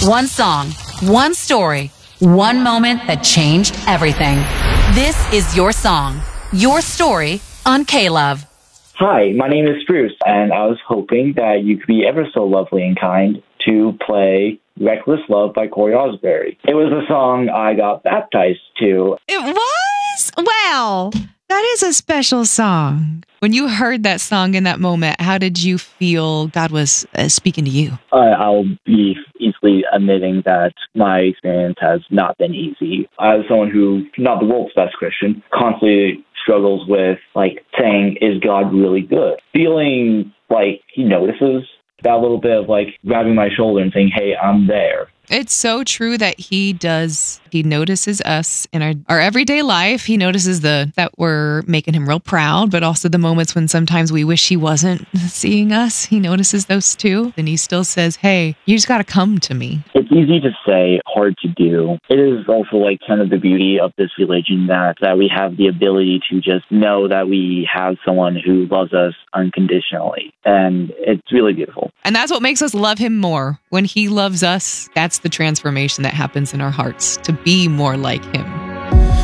One song, one story, one moment that changed everything. This is your song, your story on K-Love. Hi, my name is Bruce, and I was hoping that you could be ever so lovely and kind to play Reckless Love by Corey Osbury. It was a song I got baptized to. It was? Wow. That is a special song. When you heard that song in that moment, how did you feel God was speaking to you? I'll be easily admitting that my experience has not been easy. As someone who, not the world's best Christian, constantly struggles with, saying, is God really good? Feeling like he notices, that little bit of, grabbing my shoulder and saying, hey, I'm there. It's so true that he does. He notices us in our everyday life. He notices that we're making him real proud, but also the moments when sometimes we wish he wasn't seeing us. He notices those too. And he still says, hey, you just got to come to me. It's easy to say, hard to do. It is also kind of the beauty of this religion that we have the ability to just know that we have someone who loves us unconditionally. And it's really beautiful. And that's what makes us love him more. When he loves us, that's the transformation that happens in our hearts to be more like him.